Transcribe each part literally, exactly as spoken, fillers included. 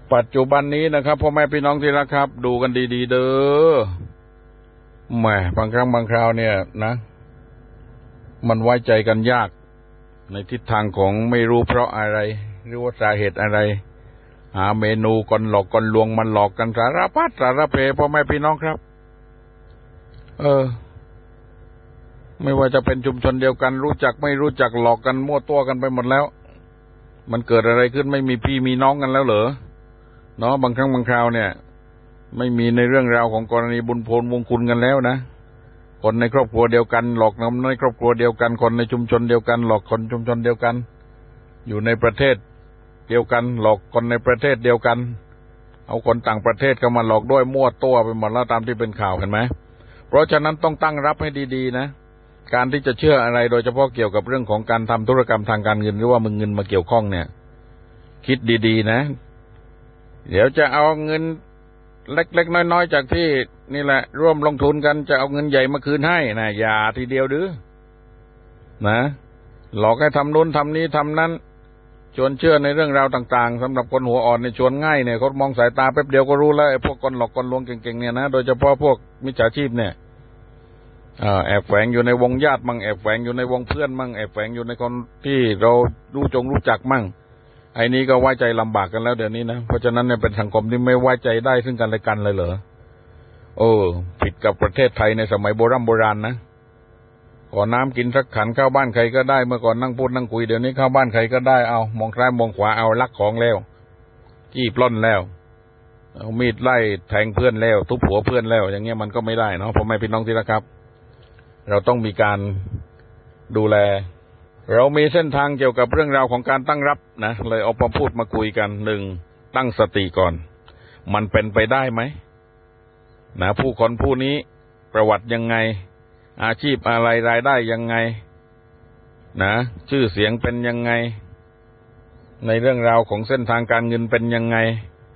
ปัจจุบันนี้นะครับพ่อแม่พี่น้องที่รักครับดูกันดีๆเด้อแหมบางครั้งบางคราวเนี่ยนะมันไว้ใจกันยากในทิศทางของไม่รู้เพราะอะไรหรือว่าสาเหตุอะไรหาเมนูก่อนหลอกก่อนลวงมันหลอกกันสารพัดสารเพพ่อแม่พี่น้องครับเออไม่ว่าจะเป็นชุมชนเดียวกันรู้จักไม่รู้จักหลอกกันมั่วตัวกันไปหมดแล้วมันเกิดอะไรขึ้นไม่มีพี่มีน้องกันแล้วเหรอเนาะบางครั้งบางคราวเนี่ยไม่มีในเรื่องราวของกรณีบุญโพลวงคุณกันแล้วนะคนในครอบครัวเดียวกันหลอกนำในครอบครัวเดียวกันคนในชุมชนเดียวกันหลอกคนชุมชนเดียวกันอยู่ในประเทศเดียวกันหลอกคนในประเทศเดียวกันเอาคนต่างประเทศเข้ามาหลอกด้วยมั่วตัวไปหมดแล้วตามที่เป็นข่าวเห็นไหมเพราะฉะนั้นต้องตั้งรับให้ดีๆนะการที่จะเชื่ออะไรโดยเฉพาะเกี่ยวกับเรื่องของการทำธุรกรรมทางการเงินหรือว่ามึงเงินมาเกี่ยวข้องเนี่ยคิดดีๆนะเดี๋ยวจะเอาเงินเล็กๆน้อยๆจากที่นี่แหละร่วมลงทุนกันจะเอาเงินใหญ่มาคืนให้นะอย่าทีเดียวดื้อนะหลอกให้ทำนู้นทำนี้ทำนั้นชวนเชื่อในเรื่องราวต่างๆสำหรับคนหัวอ่อนในชวนง่ายเนี่ยเขามองสายตาแป๊บเดียวก็รู้แล้วไอ้พวกคนหลอกคนลวงเก่งๆเนี่ยนะโดยเฉพาะพวกมิจฉาชีพเนี่ยแอบแฝงอยู่ในวงญาติมั่งแอบแฝงอยู่ในวงเพื่อนมั่งแอบแฝงอยู่ในคนที่เรารู้จงรู้จักมั่งไอ้นี้ก็ไว้ใจลำบากกันแล้วเดี๋ยวนี้นะเพราะฉะนั้นเนี่ยเป็นสังคมที่ไม่ไว้ใจได้ซึ่งกันและกันเลยเหรอโอ้ผิดกับประเทศไทยในสมัยโบราณโบราณนะขอน้ำกินสักขันเข้าบ้านใครก็ได้เมื่อก่อนนั่งพูดนั่งคุยเดี๋ยวนี้เข้าบ้านใครก็ได้เอามองซ้ายมองขวาเอาลักของแล้วจี้ปล้นแล้วเอามีดไล่แทงเพื่อนแล้วทุบหัวเพื่อนแล้วอย่างเงี้ยมันก็ไม่ได้เนาะพ่อแม่พี่น้องที่รักครับเราต้องมีการดูแลเรามีเส้นทางเกี่ยวกับเรื่องราวของการตั้งรับนะเลยเอามาพูดมาคุยกันหนึ่งตั้งสติก่อนมันเป็นไปได้ไหมนะผู้คนผู้นี้ประวัติยังไงอาชีพอะไรรายได้ยังไงนะชื่อเสียงเป็นยังไงในเรื่องราวของเส้นทางการเงินเป็นยังไง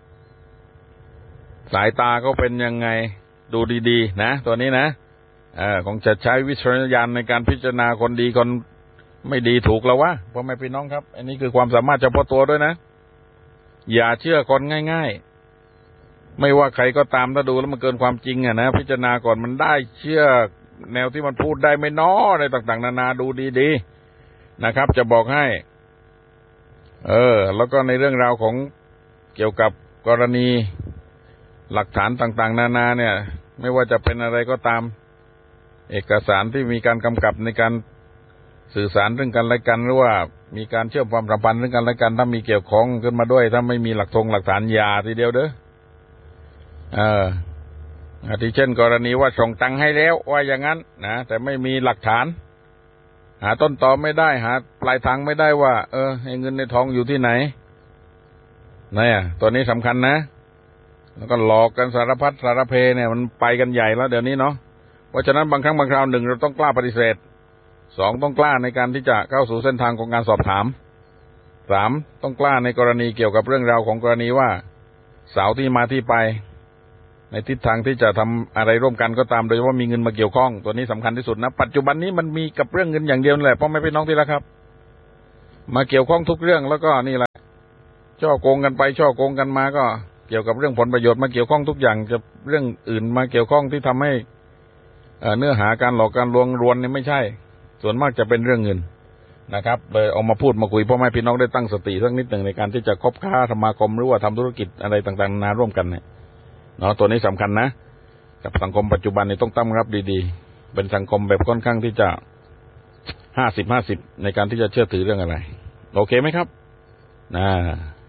สายตาเขาเป็นยังไงดูดีๆนะตัวนี้นะเอ่อคงจะใช้วิจารณญาณในการพิจารณาคนดีคนไม่ดีถูกแล้ววะพ่อแม่พี่น้องครับอันนี้คือความสามารถเฉพาะตัวด้วยนะอย่าเชื่อคนง่ายๆไม่ว่าใครก็ตามถ้าดูแล้วมันเกินความจริงอ่ะนะพิจารณาก่อนมันได้เชื่อแนวที่มันพูดได้ไม่น้ออะไรต่างๆนานาดูดีๆนะครับจะบอกให้เออแล้วก็ในเรื่องราวของเกี่ยวกับกรณีหลักฐานต่างๆนานาเนี่ยไม่ว่าจะเป็นอะไรก็ตามเอกสารที่มีการกำกับในการสื่อสารเรื่องกันและกันหรือว่ามีการเชื่อมความสัมพันธ์เรื่องกันและกันถ้ามีเกี่ยวข้องขึ้นมาด้วยถ้าไม่มีหลักธงหลักฐานอย่าทีเดียวเด้อเอออาทิเช่นกรณีว่าส่งตังค์ให้แล้วว่าอย่างนั้นนะแต่ไม่มีหลักฐานหาต้นตอไม่ได้หาปลายทางไม่ได้ว่าเออให้เงินในทองอยู่ที่ไหนเนี่ยตัวนี้สำคัญนะแล้วก็หลอกกันสารพัดสารเพเนี่ยมันไปกันใหญ่แล้วเดี๋ยวนี้เนาะเพราะฉะนั้นบางครั้งบางคราวหนึ่งเราต้องกล้าปฏิเสธสองต้องกล้าในการที่จะเข้าสู่เส้นทางของการสอบถามสามต้องกล้าในกรณีเกี่ยวกับเรื่องราวของกรณีว่าสาวที่มาที่ไปในทิศทางที่จะทำอะไรร่วมกันก็ตามโดยเฉพาะมีเงินมาเกี่ยวข้องตัวนี้สำคัญที่สุดนะปัจจุบันนี้มันมีกับเรื่องเงินอย่างเดียวแหละพ่อแม่พี่น้องที่รักครับมาเกี่ยวข้องทุกเรื่องแล้วก็นี่แหละช่อโกงกันไปช่อโกงกันมาก็เกี่ยวกับเรื่องผลประโยชน์มาเกี่ยวข้องทุกอย่างจะเรื่องอื่นมาเกี่ยวข้องที่ทำให้เนื้อหาการหลอกการลวงรวนนี่ไม่ใช่ส่วนมากจะเป็นเรื่องเงินนะครับเลยเอามาพูดมาคุยพ่อแม่พี่น้องได้ตั้งสติสักนิดหนึ่งในการที่จะคบค้าสมาคมหรือว่าทำธุรกิจอะไรต่างๆนานาร่วมกันเนี่ยเนาะตัวนี้สำคัญนะกับสังคมปัจจุบันนี่ต้องตั้งรับดีๆเป็นสังคมแบบค่อนข้างที่จะห้าสิบห้าสิบในการที่จะเชื่อถือเรื่องอะไรโอเคไหมครับนะ